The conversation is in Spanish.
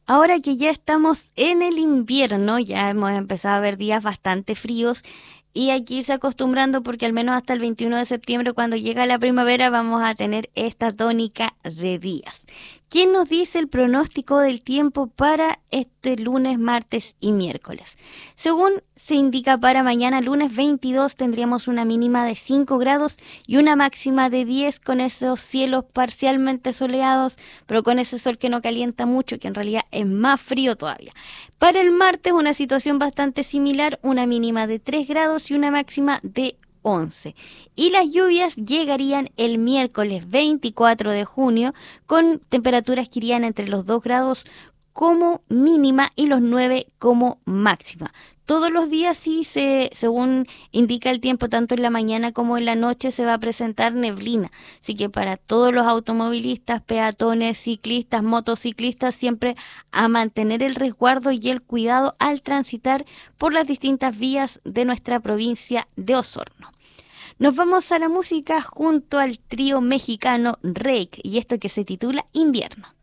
Ahora que ya estamos en el invierno, ya hemos empezado a ver días bastante fríos y hay que irse acostumbrando porque al menos hasta el 21 de septiembre, cuando llega la primavera, vamos a tener esta tónica de días. ¿Quién nos dice el pronóstico del tiempo para este lunes, martes y miércoles? Según se indica para mañana, lunes 22, tendríamos una mínima de 5 grados y una máxima de 10 con esos cielos parcialmente soleados, pero con ese sol que no calienta mucho, que en realidad es más frío todavía. Para el martes, una situación bastante similar, una mínima de 3 grados y una máxima de 11. Y las lluvias llegarían el miércoles 24 de junio con temperaturas que irían entre los 2 grados como mínima y los 9 como máxima. Todos los días según indica el tiempo, tanto en la mañana como en la noche se va a presentar neblina. Así que para todos los automovilistas, peatones, ciclistas, motociclistas, siempre a mantener el resguardo y el cuidado al transitar por las distintas vías de nuestra provincia de Osorno. Nos vamos a la música junto al trío mexicano Reik y esto que se titula Invierno.